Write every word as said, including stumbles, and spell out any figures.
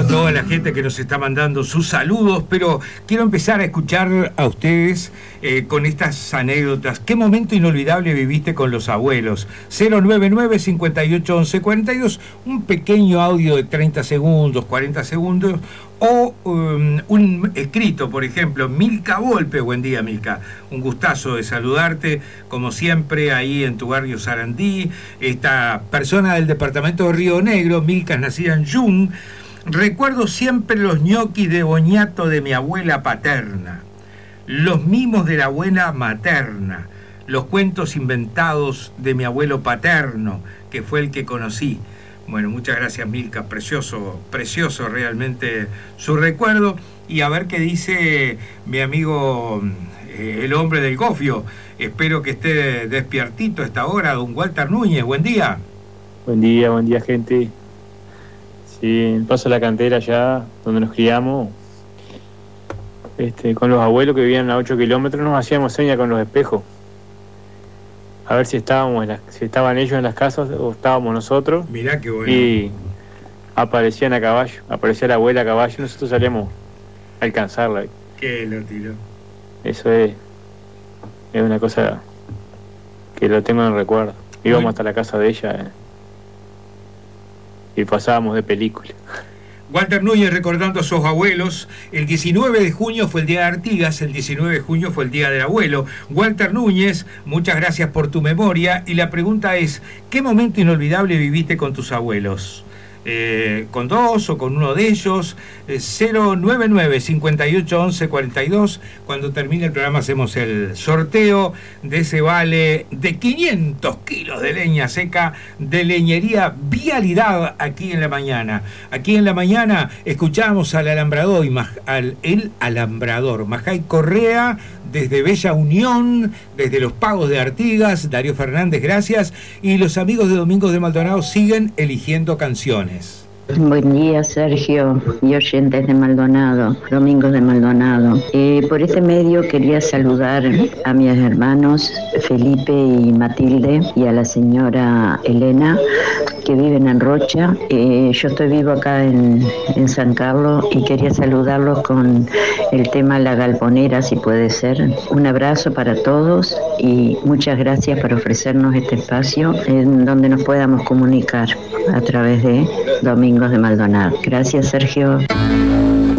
a toda la gente que nos está mandando sus saludos, pero quiero empezar a escuchar a ustedes eh, con estas anécdotas. ¿Qué momento inolvidable viviste con los abuelos? cero nueve nueve, cincuenta y ocho, once, cuarenta y dos, un pequeño audio de treinta segundos, cuarenta segundos, o um, un escrito, por ejemplo. Milka Volpe, buen día, Milka. Un gustazo de saludarte, como siempre, ahí en tu barrio Sarandí. Esta persona del departamento de Río Negro, Milka, es nacida en Jung. Recuerdo siempre los ñoquis de boñato de mi abuela paterna, los mimos de la abuela materna, los cuentos inventados de mi abuelo paterno, que fue el que conocí. Bueno, muchas gracias, Milka, precioso, precioso realmente su recuerdo. Y a ver qué dice mi amigo, eh, el hombre del gofio. Espero que esté despiertito a esta hora, don Walter Núñez. Buen día. Buen día, buen día, gente. Sí, en Paso a la Cantera, allá donde nos criamos, este, con los abuelos que vivían a ocho kilómetros, nos hacíamos señas con los espejos. A ver si estábamos en la, si estaban ellos en las casas o estábamos nosotros. Mirá qué bueno. Y aparecían a caballo, aparecía la abuela a caballo y nosotros salíamos a alcanzarla. Qué lo tiró. Eso es, es una cosa que lo tengo en recuerdo. Íbamos bueno. hasta la casa de ella eh, y pasábamos de película. Walter Núñez recordando a sus abuelos. El diecinueve de junio fue el día de Artigas, el diecinueve de junio fue el día del abuelo. Walter Núñez, muchas gracias por tu memoria. Y la pregunta es, ¿qué momento inolvidable viviste con tus abuelos? Eh, ¿Con dos o con uno de ellos? Eh, cero nueve nueve, cincuenta y ocho, once, cuarenta y dos. Cuando termine el programa hacemos el sorteo de ese vale de quinientos kilos de leña seca de Leñería Vialidad aquí en la mañana. Aquí en la mañana escuchamos al alambrador, al el alambrador, Majay Correa, desde Bella Unión, desde los Pagos de Artigas. Darío Fernández, gracias. Y los amigos de Domingos de Maldonado siguen eligiendo canciones. Buen día, Sergio y oyentes de Maldonado, Domingos de Maldonado. Eh, por este medio quería saludar a mis hermanos Felipe y Matilde y a la señora Elena, que viven en Rocha. Eh, yo estoy vivo acá en, en San Carlos y quería saludarlos con el tema La Galponera, si puede ser. Un abrazo para todos y muchas gracias por ofrecernos este espacio en donde nos podamos comunicar a través de Domingos de Maldonado. Gracias, Sergio.